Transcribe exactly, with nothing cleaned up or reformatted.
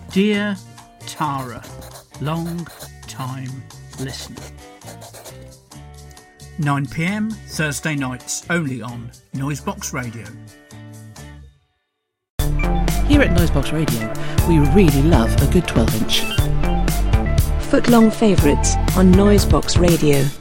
Dear Tara, long time listener. nine p m Thursday nights only on Noisebox Radio. Here at Noisebox Radio, we really love a good twelve inch. Footlong favourites on Noisebox Radio.